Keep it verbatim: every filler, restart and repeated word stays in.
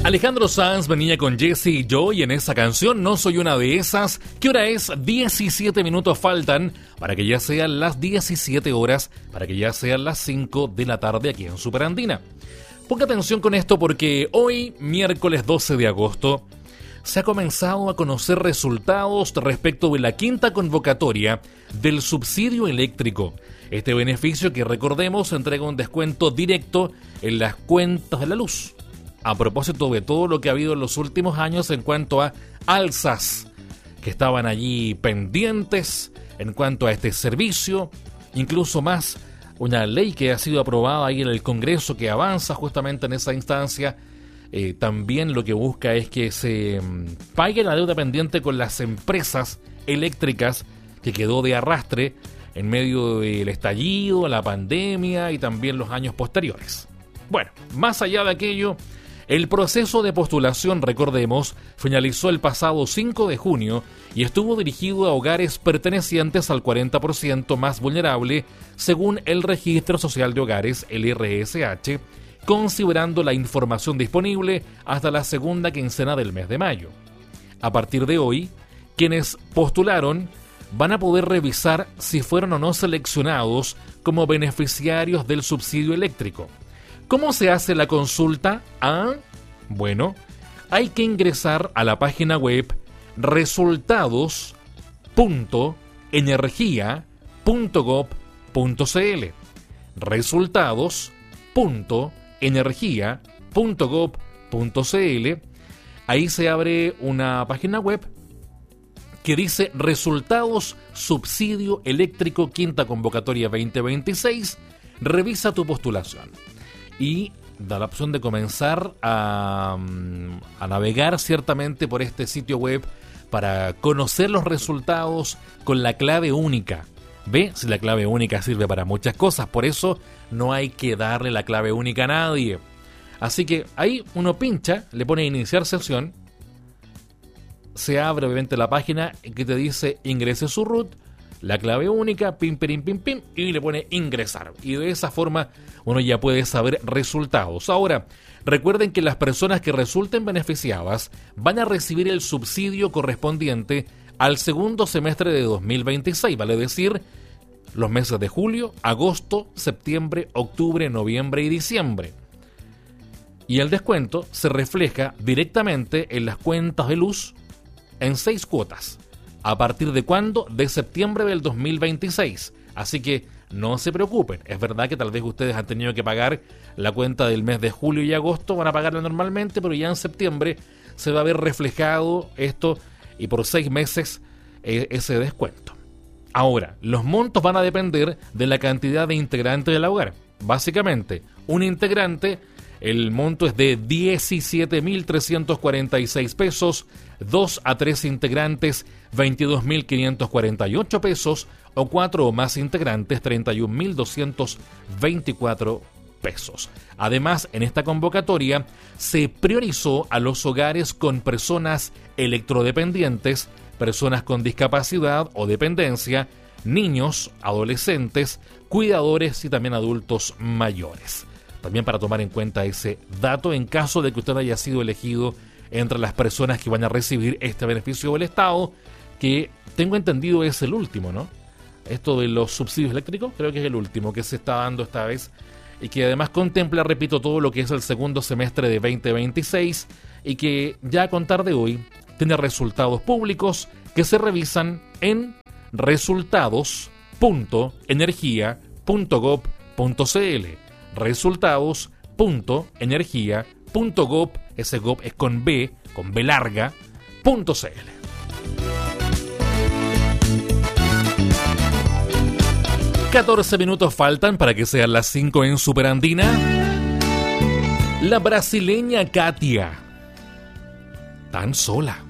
Alejandro Sanz venía con Jesse y yo y en esa canción No Soy Una de Esas. ¿Qué hora es? diecisiete minutos faltan para que ya sean las diecisiete horas, para que ya sean las cinco de la tarde aquí en Superandina. Ponga atención con esto porque hoy, miércoles doce de agosto, se ha comenzado a conocer resultados respecto de la quinta convocatoria del subsidio eléctrico. Este beneficio que, recordemos, entrega un descuento directo en las cuentas de la luz. A propósito de todo lo que ha habido en los últimos años en cuanto a alzas que estaban allí pendientes en cuanto a este servicio, incluso más una ley que ha sido aprobada ahí en el Congreso que avanza justamente en esa instancia. Eh, también lo que busca es que se mmm, pague la deuda pendiente con las empresas eléctricas que quedó de arrastre en medio del estallido, la pandemia y también los años posteriores. Bueno, más allá de aquello, el proceso de postulación, recordemos, finalizó el pasado cinco de junio y estuvo dirigido a hogares pertenecientes al cuarenta por ciento más vulnerable, según el Registro Social de Hogares, el R S H, considerando la información disponible hasta la segunda quincena del mes de mayo. A partir de hoy, quienes postularon van a poder revisar si fueron o no seleccionados como beneficiarios del subsidio eléctrico. ¿Cómo se hace la consulta? Ah, bueno, hay que ingresar a la página web resultados punto energía punto gov punto cl. resultados punto energía punto gov punto cl. Ahí se abre una página web que dice Resultados Subsidio Eléctrico Quinta Convocatoria veinte veintiséis. Revisa tu postulación. Y da la opción de comenzar a, a navegar ciertamente por este sitio web para conocer los resultados con la clave única. ¿Ve? Si la clave única sirve para muchas cosas, por eso no hay que darle la clave única a nadie. Así que ahí uno pincha, le pone iniciar sesión, se abre obviamente la página que te dice ingrese su root, la clave única, pim, pim, pim, pim, y le pone ingresar. Y de esa forma uno ya puede saber resultados. Ahora, recuerden que las personas que resulten beneficiadas van a recibir el subsidio correspondiente al segundo semestre de dos mil veintiséis, vale decir, los meses de julio, agosto, septiembre, octubre, noviembre y diciembre. Y el descuento se refleja directamente en las cuentas de luz en seis cuotas. ¿A partir de cuándo? De septiembre del dos mil veintiséis. Así que no se preocupen. Es verdad que tal vez ustedes han tenido que pagar la cuenta del mes de julio y agosto, van a pagarla normalmente, pero ya en septiembre se va a ver reflejado esto y por seis meses eh, ese descuento. Ahora, los montos van a depender de la cantidad de integrantes del hogar. Básicamente, un integrante, el monto es de diecisiete mil trescientos cuarenta y seis pesos, dos a tres integrantes, veintidós mil quinientos cuarenta y ocho pesos, o cuatro o más integrantes, treinta y un mil doscientos veinticuatro pesos. Además, en esta convocatoria se priorizó a los hogares con personas electrodependientes, personas con discapacidad o dependencia, niños, adolescentes, cuidadores y también adultos mayores. También para tomar en cuenta ese dato en caso de que usted haya sido elegido entre las personas que van a recibir este beneficio del Estado, que tengo entendido es el último, ¿no? Esto de los subsidios eléctricos creo que es el último que se está dando esta vez y que además contempla, repito, todo lo que es el segundo semestre de veinte veintiséis y que ya a contar de hoy tiene resultados públicos que se revisan en resultados punto energía punto gov punto cl. resultados punto energía punto gov, ese gov es con B, con B larga, punto cl. catorce minutos faltan para que sean las cinco en Superandina. La brasileña Katia, tan sola.